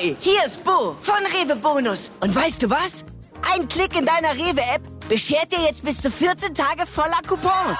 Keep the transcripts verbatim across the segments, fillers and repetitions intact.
Hi, hier ist Bo von Rewe Bonus. Und weißt du was? Ein Klick in deiner Rewe-App beschert dir jetzt bis zu vierzehn Tage voller Coupons.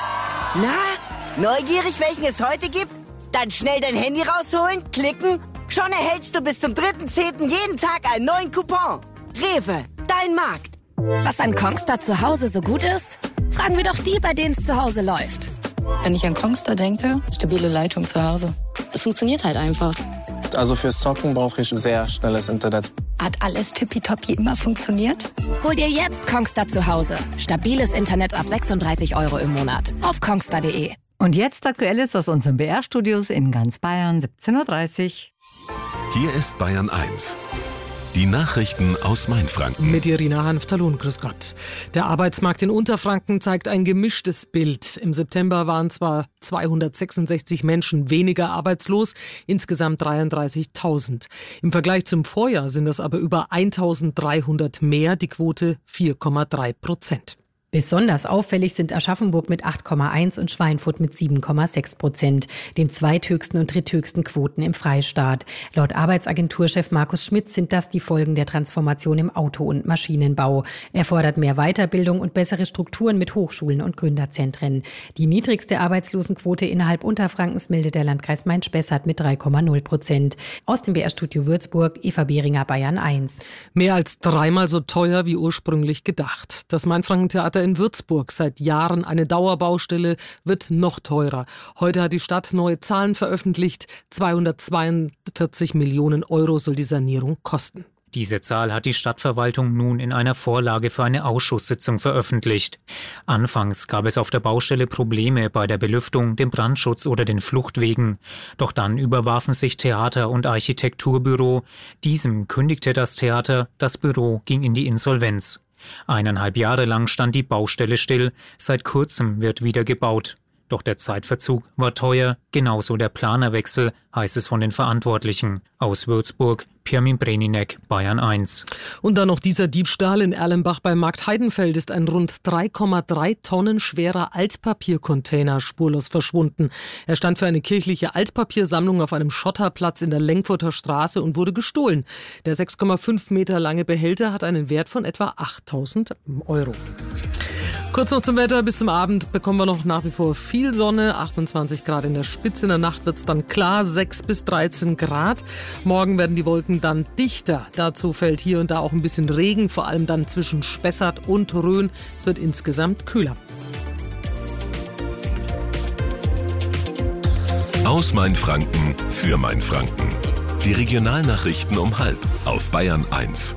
Na, neugierig, welchen es heute gibt? Dann schnell dein Handy rausholen, klicken. Schon erhältst du bis zum dritten zehnten jeden Tag einen neuen Coupon. Rewe, dein Markt. Was an Kongstar zu Hause so gut ist? Fragen wir doch die, bei denen es zu Hause läuft. Wenn ich an Kongstar denke, stabile Leitung zu Hause. Es funktioniert halt einfach. Also fürs Zocken brauche ich sehr schnelles Internet. Hat alles tippitoppi immer funktioniert? Hol dir jetzt Kongstar zu Hause. Stabiles Internet ab sechsunddreißig Euro im Monat. Auf kongstar punkt de. Und jetzt Aktuelles aus unseren B R-Studios in ganz Bayern, siebzehn Uhr dreißig. Hier ist Bayern eins. Die Nachrichten aus Mainfranken. Mit Irina Hanf-Talun, grüß Gott. Der Arbeitsmarkt in Unterfranken zeigt ein gemischtes Bild. Im September waren zwar zweihundertsechsundsechzig Menschen weniger arbeitslos, insgesamt dreiunddreißigtausend. Im Vergleich zum Vorjahr sind das aber über eintausenddreihundert mehr, die Quote vier Komma drei Prozent. Besonders auffällig sind Aschaffenburg mit acht Komma eins und Schweinfurt mit sieben Komma sechs Prozent, den zweithöchsten und dritthöchsten Quoten im Freistaat. Laut Arbeitsagenturchef Markus Schmidt sind das die Folgen der Transformation im Auto- und Maschinenbau. Er fordert mehr Weiterbildung und bessere Strukturen mit Hochschulen und Gründerzentren. Die niedrigste Arbeitslosenquote innerhalb Unterfrankens meldet der Landkreis Main-Spessart mit drei Komma null Prozent. Aus dem B R-Studio Würzburg, Eva Behringer, Bayern eins. Mehr als dreimal so teuer wie ursprünglich gedacht. Das Mainfranken-Theater in Würzburg, seit Jahren eine Dauerbaustelle, wird noch teurer. Heute hat die Stadt neue Zahlen veröffentlicht. zweihundertzweiundvierzig Millionen Euro soll die Sanierung kosten. Diese Zahl hat die Stadtverwaltung nun in einer Vorlage für eine Ausschusssitzung veröffentlicht. Anfangs gab es auf der Baustelle Probleme bei der Belüftung, dem Brandschutz oder den Fluchtwegen. Doch dann überwarfen sich Theater- und Architekturbüro. Diesem kündigte das Theater, das Büro ging in die Insolvenz. Eineinhalb Jahre lang stand die Baustelle still, seit kurzem wird wieder gebaut. Doch der Zeitverzug war teuer, genauso der Planerwechsel, heißt es von den Verantwortlichen. Aus Würzburg, Pirmin Breninek, Bayern eins. Und dann noch dieser Diebstahl in Erlenbach bei Markt Heidenfeld ist ein rund drei Komma drei Tonnen schwerer Altpapiercontainer spurlos verschwunden. Er stand für eine kirchliche Altpapiersammlung auf einem Schotterplatz in der Lenkfurter Straße und wurde gestohlen. Der sechs Komma fünf Meter lange Behälter hat einen Wert von etwa achttausend Euro. Kurz noch zum Wetter. Bis zum Abend bekommen wir noch nach wie vor viel Sonne. achtundzwanzig Grad in der Spitze. In der Nacht wird es dann klar, sechs bis dreizehn Grad. Morgen werden die Wolken dann dichter. Dazu fällt hier und da auch ein bisschen Regen, vor allem dann zwischen Spessart und Rhön. Es wird insgesamt kühler. Aus Mainfranken für Mainfranken. Die Regionalnachrichten um halb auf Bayern eins.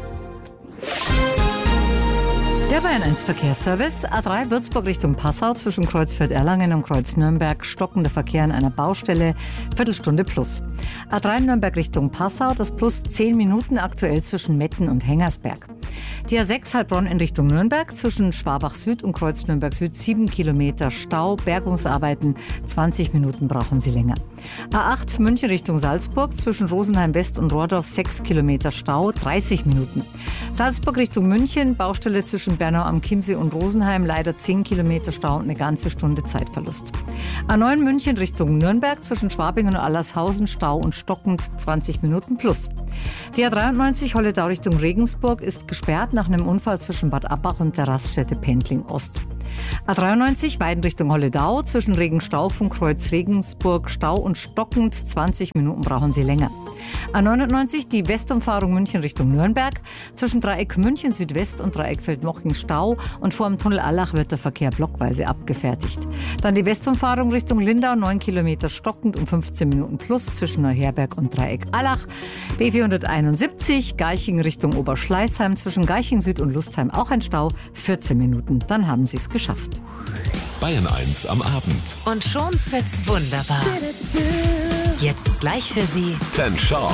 Der Bayern eins Verkehrsservice. A drei Würzburg Richtung Passau zwischen Kreuzfeld-Erlangen und Kreuz-Nürnberg. Stockender Verkehr an einer Baustelle. Viertelstunde plus. A drei Nürnberg Richtung Passau. Das plus zehn Minuten aktuell zwischen Metten und Hengersberg. Die A sechs Heilbronn in Richtung Nürnberg. Zwischen Schwabach Süd und Kreuz-Nürnberg Süd. sieben Kilometer Stau. Bergungsarbeiten. zwanzig Minuten brauchen Sie länger. A acht München Richtung Salzburg. Zwischen Rosenheim West und Rohrdorf. sechs Kilometer Stau. dreißig Minuten. Salzburg Richtung München. Baustelle zwischen Bernau am Chiemsee und Rosenheim, leider zehn Kilometer Stau und eine ganze Stunde Zeitverlust. A neun München Richtung Nürnberg, zwischen Schwabingen und Allershausen, Stau und stockend, zwanzig Minuten plus. Die A dreiundneunzig Holledau Richtung Regensburg ist gesperrt nach einem Unfall zwischen Bad Abbach und der Raststätte Pendling Ost. A dreiundneunzig Weiden Richtung Holledau, zwischen Regenstauf und Kreuz Regensburg, Stau und stockend, zwanzig Minuten brauchen Sie länger. A neunundneunzig die Westumfahrung München Richtung Nürnberg, zwischen Dreieck München Südwest und Dreieck Feldmoching Stau und vor dem Tunnel Allach wird der Verkehr blockweise abgefertigt. Dann die Westumfahrung Richtung Lindau, neun Kilometer stockend um fünfzehn Minuten plus zwischen Neuherberg und Dreieck Allach. B vierhunderteinundsiebzig Garching Richtung Oberschleißheim, zwischen Garching Süd und Lustheim auch ein Stau, vierzehn Minuten, dann haben Sie es geschafft. Bayern eins am Abend. Und schon wird's wunderbar. Jetzt gleich für Sie Ten Sharp.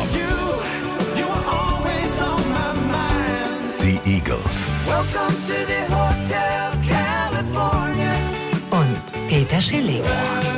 Die Eagles. und Peter Schilling.